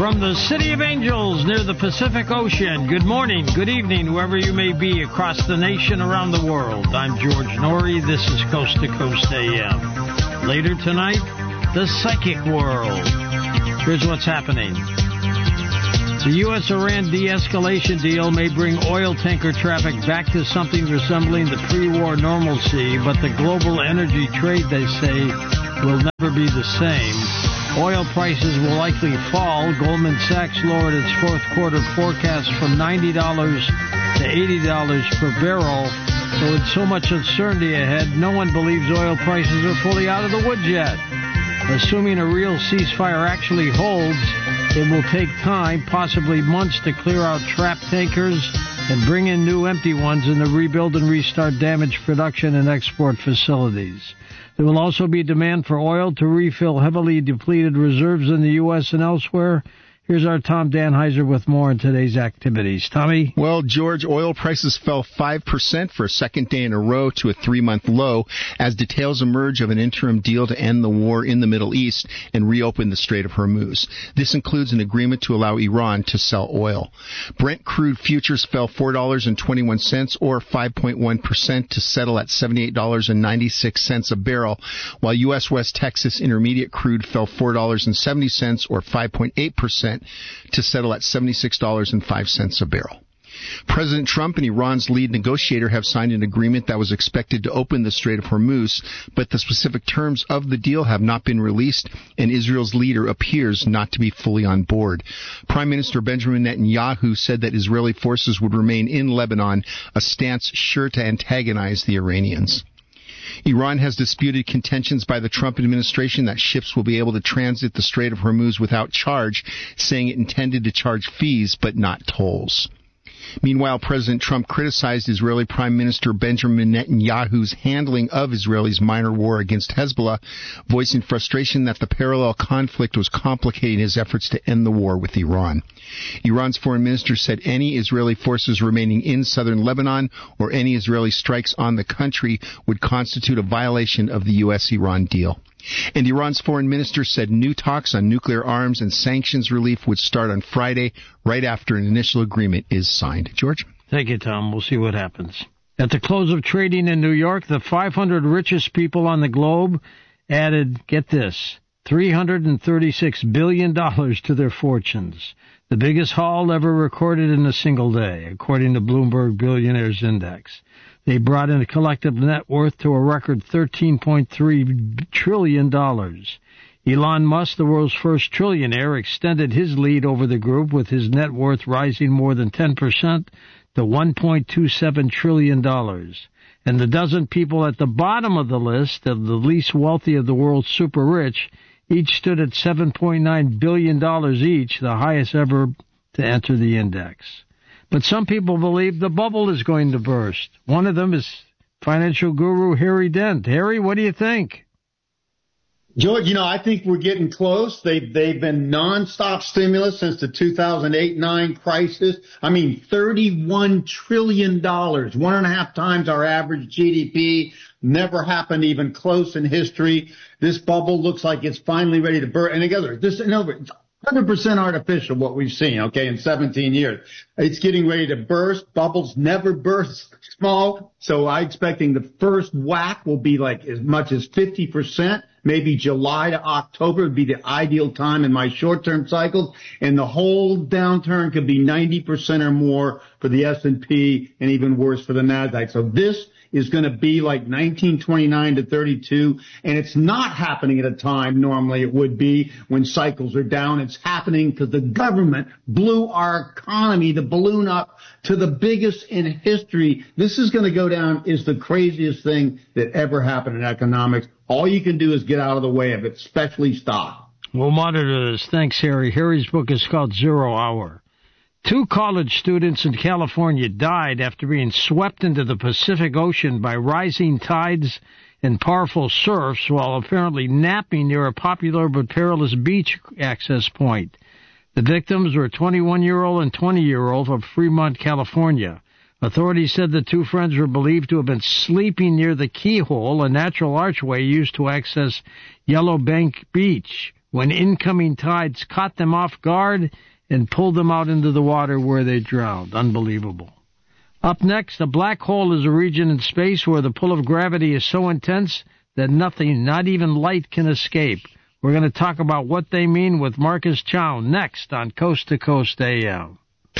From the City of Angels near the Pacific Ocean, good morning, good evening, whoever you may be across the nation, around the world. I'm George Norrie. This is Coast to Coast AM. Later tonight, the psychic world. Here's what's happening. The U.S.-Iran de-escalation deal may bring oil tanker traffic back to something resembling the pre-war normalcy, but the global energy trade, they say, will never be the same. Oil prices will likely fall. Goldman Sachs lowered its fourth quarter forecast from $90 to $80 per barrel. So with so much uncertainty ahead, no one believes oil prices are fully out of the woods yet. Assuming a real ceasefire actually holds, it will take time, possibly months, to clear out trapped tankers and bring in new empty ones and to rebuild and restart damaged production and export facilities. There will also be demand for oil to refill heavily depleted reserves in the U.S. and elsewhere. Here's our Tom Danheiser with more on today's activities. Tommy? Well, George, oil prices fell 5% for a second day in a row to a 3-month low as details emerge of an interim deal to end the war in the Middle East and reopen the Strait of Hormuz. This includes an agreement to allow Iran to sell oil. Brent crude futures fell $4.21 or 5.1% to settle at $78.96 a barrel, while U.S. West Texas Intermediate crude fell $4.70 or 5.8% to settle at $76.05 a barrel. President Trump and Iran's lead negotiator have signed an agreement that was expected to open the Strait of Hormuz, but the specific terms of the deal have not been released, and Israel's leader appears not to be fully on board. Prime Minister Benjamin Netanyahu said that Israeli forces would remain in Lebanon, a stance sure to antagonize the Iranians. Iran has disputed contentions by the Trump administration that ships will be able to transit the Strait of Hormuz without charge, saying it intended to charge fees but not tolls. Meanwhile, President Trump criticized Israeli Prime Minister Benjamin Netanyahu's handling of Israel's minor war against Hezbollah, voicing frustration that the parallel conflict was complicating his efforts to end the war with Iran. Iran's foreign minister said any Israeli forces remaining in southern Lebanon or any Israeli strikes on the country would constitute a violation of the U.S.-Iran deal. And Iran's foreign minister said new talks on nuclear arms and sanctions relief would start on Friday, right after an initial agreement is signed. George? Thank you, Tom. We'll see what happens. At the close of trading in New York, the 500 richest people on the globe added, get this, $336 billion to their fortunes, the biggest haul ever recorded in a single day, according to Bloomberg Billionaires Index. They brought in a collective net worth to a record $13.3 trillion. Elon Musk, the world's first trillionaire, extended his lead over the group, with his net worth rising more than 10% to $1.27 trillion. And the dozen people at the bottom of the list, of the least wealthy of the world's super rich, each stood at $7.9 billion each, the highest ever to enter the index. But some people believe the bubble is going to burst. One of them is financial guru Harry Dent. Harry, what do you think? George, I think we're getting close. They've been nonstop stimulus since the 2008-9 crisis. I mean, $31 trillion, 1.5 times our average GDP. Never happened even close in history. This bubble looks like it's finally ready to burst. And again, it's 100% artificial, what we've seen, in 17 years. It's getting ready to burst. Bubbles never burst small. So I'm expecting the first whack will be like as much as 50%. Maybe July to October would be the ideal time in my short-term cycles. And the whole downturn could be 90% or more for the S&P and even worse for the NASDAQ. So this is going to be like 1929 to 32, and it's not happening at a time normally it would be when cycles are down. It's happening because the government blew our economy, the balloon up to the biggest in history. This is going to go down is the craziest thing that ever happened in economics. All you can do is get out of the way of it, especially stock. We'll monitor this. Thanks, Harry. Harry's book is called 0 Hour. 2 college students in California died after being swept into the Pacific Ocean by rising tides and powerful surfs while apparently napping near a popular but perilous beach access point. The victims were a 21-year-old and 20-year-old from Fremont, California. Authorities said the 2 friends were believed to have been sleeping near the Keyhole, a natural archway used to access Yellow Bank Beach, when incoming tides caught them off guard and pulled them out into the water where they drowned. Unbelievable. Up next, a black hole is a region in space where the pull of gravity is so intense that nothing, not even light, can escape. We're going to talk about what they mean with Marcus Chow next on Coast to Coast AM.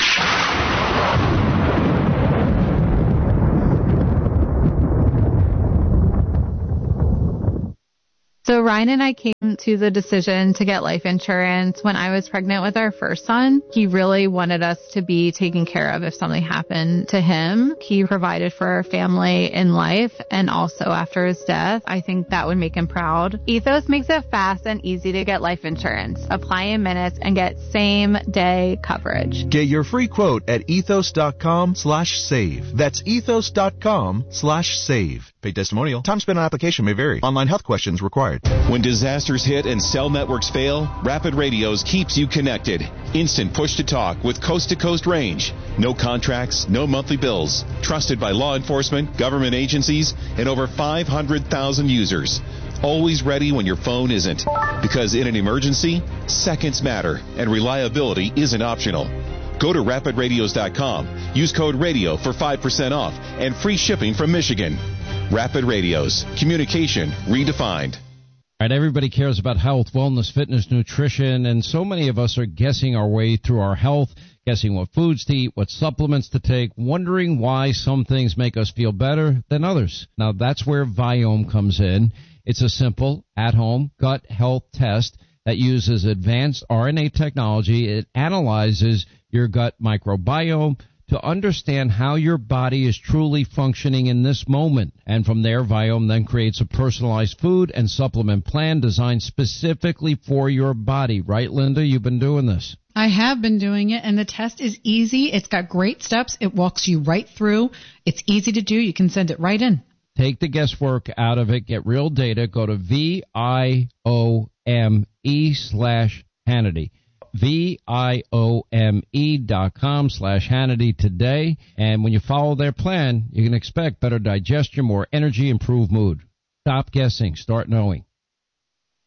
So Ryan and I came to the decision to get life insurance when I was pregnant with our first son. He really wanted us to be taken care of if something happened to him. He provided for our family in life and also after his death. I think that would make him proud. Ethos makes it fast and easy to get life insurance. Apply in minutes and get same-day coverage. Get your free quote at ethos.com/save. That's ethos.com/save. Paid testimonial. Time spent on application may vary. Online health questions required. When disasters hit and cell networks fail, Rapid Radios keeps you connected. Instant push-to-talk with coast-to-coast range. No contracts, no monthly bills. Trusted by law enforcement, government agencies, and over 500,000 users. Always ready when your phone isn't. Because in an emergency, seconds matter, and reliability isn't optional. Go to rapidradios.com. Use code RADIO for 5% off and free shipping from Michigan. Rapid Radios. Communication redefined. All right, everybody cares about health, wellness, fitness, nutrition, and so many of us are guessing our way through our health, guessing what foods to eat, what supplements to take, wondering why some things make us feel better than others. Now, that's where Viome comes in. It's a simple, at-home gut health test that uses advanced RNA technology. It analyzes your gut microbiome to understand how your body is truly functioning in this moment. And from there, Viome then creates a personalized food and supplement plan designed specifically for your body. Right, Linda? You've been doing this. I have been doing it, and the test is easy. It's got great steps. It walks you right through. It's easy to do. You can send it right in. Take the guesswork out of it. Get real data. Go to VIOME/Hannity. VIOME.com/Hannity today. And when you follow their plan, you can expect better digestion, more energy, improved mood. Stop guessing. Start knowing.